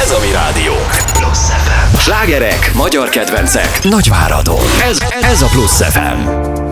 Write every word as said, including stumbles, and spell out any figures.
Ez a mi rádiónk. Plusz ef em. Slágerek, magyar kedvencek, Nagyváradon. Ez, ez a Plusz ef em.